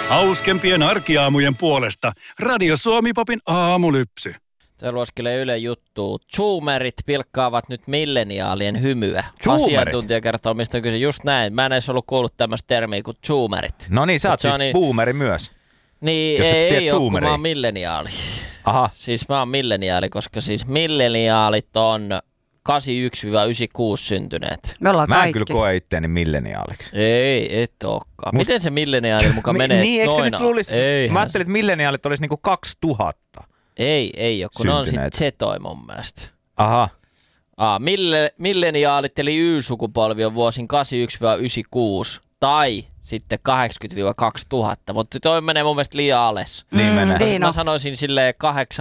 Hauskempien arkiaamujen puolesta Radio Suomi-popin aamulypsy. Se luoskelee Yle juttuu. Zoomerit pilkkaavat nyt milleniaalien hymyä. Zoomerit? Asiantuntija kertoo, mistä on kyse. Just näin. Mä en edes ollut kuullut tämmöistä termiä kuin zoomerit. No niin, sä oot siis boomeri myös. Niin, jos ei ole, kun mä oon milleniaali. Aha. Siis mä oon milleniaali, koska siis milleniaalit on 81-96 syntyneet. Me ollaan Mä en kaikki. kyllä koe itteeni milleniaaliksi. Ei, et olekaan. Miten se milleniaali mukaan menee Niin, eikö se noin? nyt luulisi? Mä ajattelin, että milleniaalit olisi niinku 2000. Ei ole, kun ne on sit syntyneet. zetoi mun mielestä. Aha. Milleniaalit eli Y-sukupolvi on vuosin 81-96 tai sitten 80-2000, mutta toi menee mun mielestä liian alas. Niin menee. Niin Mä on. sanoisin silleen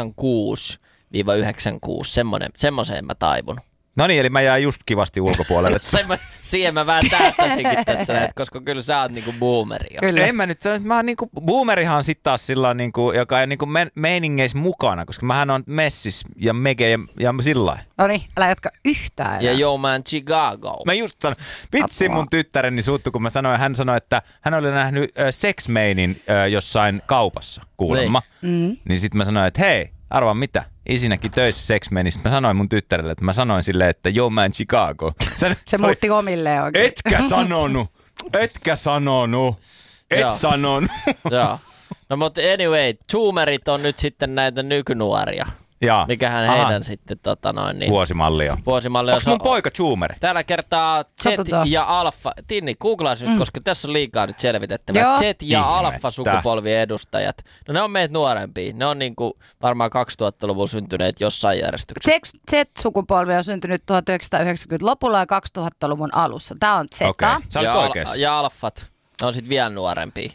86-96, semmoiseen mä taivun. No niin, eli mä jään just kivasti ulkopuolelle. Siihen mä vähän tähtäisinkin tässä, koska kyllä sä oot niinku boomeri. Kyllä. En mä nyt sano, että mä oon niinku, boomerihan sit taas sillä niinku, joka ei niinku meiningeissä mukana, koska mähän on messis ja mege ja sillä. No niin, älä jatka yhtään enää. Ja Yo Man Chicago. Mä just sanon, vitsi mun tyttäreni suuttu, kun mä sanoin, hän sanoi, että hän oli nähnyt Sex Mainin jossain kaupassa kuulemma. Niin sit mä sanoin, että hei, arvaa mitä? Isinäkin töissä Sex Mainissa. Mä sanoin mun tyttärelle, että mä sanoin silleen, että Yo Man Chicago. Se muutti omilleen oikein. Etkä sanonut. Joo. Sanonut. Joo. No mutta anyway, zoomerit on nyt sitten näitä nykynuoria. Jaa. Mikähän heidän sitten Vuosimalli on. vuosimalli on. Onko mun poika zoomeri? Tällä kertaa Z Katsotaan. ja Alfa. Tinni, googlaa nyt, koska tässä on liikaa nyt selvitettävää. Joo. Z ja Ihmettä. Alfa sukupolvien edustajat. No ne on meitä nuorempia. Ne on niinku varmaan 2000-luvulla syntyneet jossain järjestyksessä. Z-sukupolvi on syntynyt 1990 lopulla ja 2000-luvun alussa. Tämä on Z. Okei, sä olet ja, oikeassa. ja Alfat. Ne on sitten vielä nuorempia.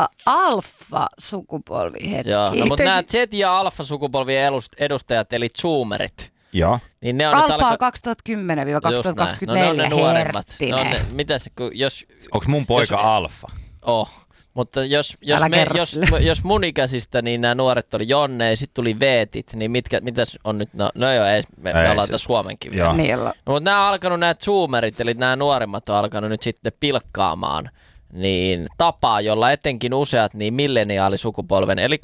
Alfa-sukupolvi, hetki. Joo. No, mutta nämä Z ja Alfa sukupolvien edustajat, eli zoomerit. Joo. Niin ne on Alfa nyt on 2010-2024 no ne on ne nuoremmat. herttinen. No ne, mitäs, jos... Onko mun poika Alfa? Mutta Älä kerro sille. jos mun ikäisistä, niin nämä nuoret oli Jonne ja sitten tuli Veetit, niin mitäs on nyt? No joo, me ollaan tässä Suomenkin vielä. Joo. Niin ollaan. No, mutta nämä on alkanut, nämä zoomerit, eli nämä nuorimmat on alkanut nyt sitten pilkkaamaan niin tapaa, jolla etenkin useat niin milleniaalisukupolven, eli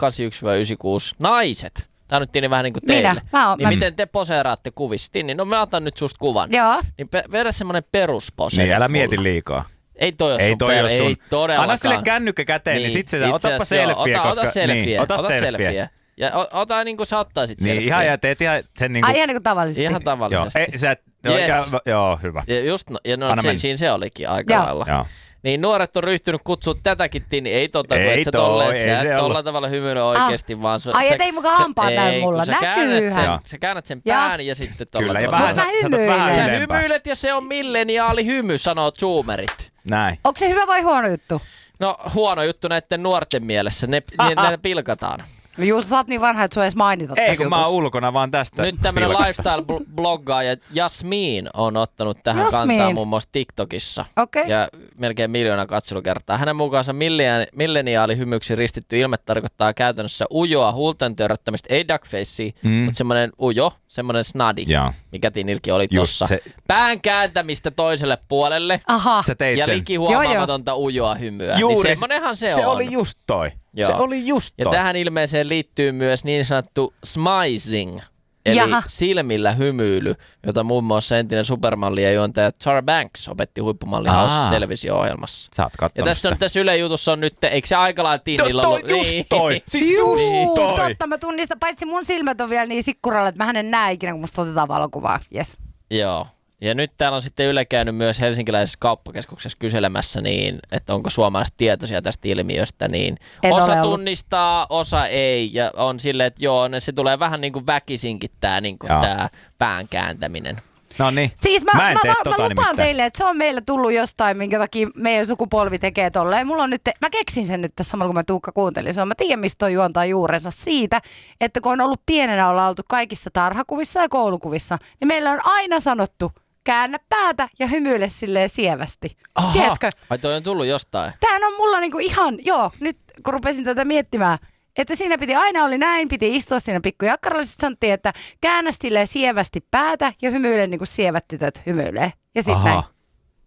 81-96 naiset. Tämä on nyt Tinni vähän niin kuin teille. Niin miten te poseeraatte kuvissa? Tinni, no mä otan nyt susta kuvan. Joo. Niin vedä semmoinen peruspose. Niin, älä mieti liikaa. Ei toi ole Ei sun toi ole sun. ei todellakaan. Anna sille kännykkä käteen, niin sit se otapa selfie. Ota selfie. Niin, ota selfie. Ja ota niin kuin sä ottaisit Niin, selfie. ihan ja teet ihan sen niinku... Ai ihan niin kuin tavallisesti. Ihan tavallisesti. Yes. Joo, hyvä. Ja just, siinä se olikin aika Joo. lailla. Joo. Niin nuoret on ryhtynyt kutsua tätäkin niin ei kun et sä tolla tavalla hymyile oikeesti, vaan... Ai et ei mukaan hampaa näin mulla, näkyyhän. Sä käännät sen pään ja sitten tolla Kyllä, ja tavalla. vähän sä otat vähän Sä ylempää. hymyilet ja se on milleniaali hymy, sanoo zoomerit. Näin. Onko se hyvä vai huono juttu? No huono juttu näiden nuorten mielessä, ne pilkataan. No Juuso, sä oot niin vanha, että sua edes mainita Ei, tässä kun mä oon jutussa. ulkona vaan tästä. Nyt tämmönen pilkasta. lifestyle-bloggaaja Jasmin on ottanut tähän Jasmin. kantaa muun muassa TikTokissa. Okei. Ja melkein 1 miljoona katselukertaa. Hänen mukaansa milleniaalihymyksi ristitty ilme tarkoittaa käytännössä ujoa huulten törröttämistä, ei duckfacea, mutta semmoinen ujo, semmoinen snadi, Joo. mikä Tinilkin oli Just tossa. se. Pään kääntämistä toiselle puolelle Aha. Sä teit ja sen. likihuomaamatonta ujoa hymyä. Juuri, niin semmonenhan se on. Se oli just toi. Joo. Se oli just Ja toi. tähän ilmeeseen liittyy myös niin sanottu smizing, eli Jaha. silmillä hymyily, jota muun muassa entinen supermalli ja juontaja Tara Banks opetti huippumallin haussa televisio-ohjelmassa. Sä oot kattonut Ja tässä Yle Jutussa on nyt, eikö se aika lailla Tinnillä toi, ollut? just toi. Siis Juu, just toi. totta, mä tunnistan. Paitsi mun silmät on vielä niin sikkuralla, että mä en näe ikinä, kun musta otetaan valokuvaa. Yes. Joo. Ja nyt täällä on sitten Yle käynyt myös helsinkiläisessä kauppakeskuksessa kyselemässä, niin, että onko suomalaiset tietoisia tästä ilmiöstä, niin En osa ole ollut. tunnistaa, osa ei, ja on silleen, että joo, se tulee vähän niin kuin väkisinkin tämä niin pään kääntäminen. No niin. Siis mä en tee tota lupaan nimittäin. teille, että se on meillä tullut jostain, minkä takia meidän sukupolvi tekee tolleen. Mulla on nyt, mä keksin sen nyt tässä samalla, kun mä Tuukka kuuntelin. Mä tiedän, mistä toi juontaa juurensa siitä, että kun on ollut pienenä, ollaan oltu kaikissa tarhakuvissa ja koulukuvissa, niin meillä on aina sanottu, käännä päätä ja hymyile silleen sievästi. Aha. Tiedätkö? Ai toi on tullut jostain? Tämähän on mulla niinku ihan, nyt kun rupesin tätä miettimään, että siinä aina oli näin, piti istua siinä pikkujakkaralla, sitten sanottiin, että käännä silleen sievästi päätä ja hymyile niin kuin sievät tytöt hymyilee. Ja sitten näin.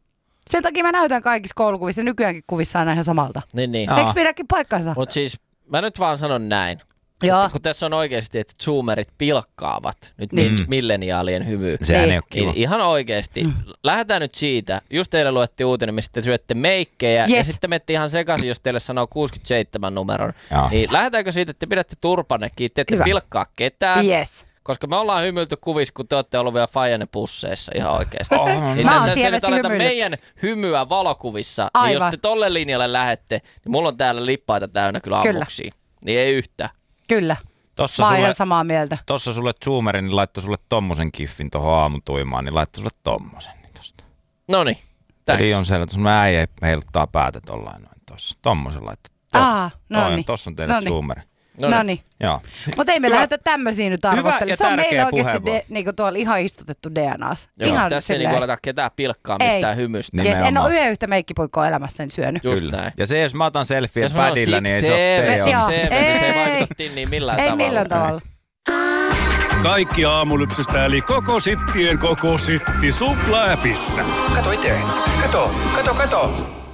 Sen takia mä näytän kaikissa koulukuvissa ja nykyäänkin kuvissa aina ihan samalta. Niin. Eikö pidäkin paikkansa? Mutta siis mä nyt vaan sanon näin. Joo. Kun tässä on oikeasti, että zoomerit pilkkaavat nyt milleniaalien hymyä. Sehän ei ole kiva. Niin ihan oikeasti. Lähdetään nyt siitä. Just teille luettiin uutinen, missä te syötte meikkejä ja sitten menette ihan sekaisin, jos teille sanoo 67 numeron. Joo. Niin lähdetäänkö siitä, että te pidätte turpanne kiinni, te ette pilkkaa ketään. Yes. Koska me ollaan hymyilty kuvissa, kun te olette ollut vielä Fajane pusseissa ihan oikeasti. Niin mä oon sievästi hymyillyt. Meidän hymyä valokuvissa, niin jos te tolle linjalle lähette, niin mulla on täällä lippaita täynnä kyllä ammuksia. Niin ei yhtään. Kyllä. Mä oon ihan samaa mieltä. Tossa sulle zoomeri, niin laittoi sulle tommosen kiffin tohon aamutuimaan, niin laittoi sulle tommosen. Niin tosta. Noniin. Eli on siellä, että sun äijä heiluttaa päätä tollain noin tossa. Tommosen laittoi. Tossa on teille zoomeri. Noniin. Joo. Mutta ei me lähdetä tämmöisiä nyt arvostella. Se on meillä oikeasti niinku tuolla ihan istutettu DNAs. Joo, ihan tässä ei niinku aleta ketään pilkkaa mistään hymystä. Yes, en ole yhden yhtä meikkipuikkoa elämässäni syönyt. Just Kyllä. näin. Ja se, jos mä otan selfien padilla, niin ei se ole niin se ei vaikuta tinniin millään tavalla. Ei millään tavalla. Kaikki Aamulypsystä eli koko sittien koko sitti Supla-appissa. Kato itse. Kato.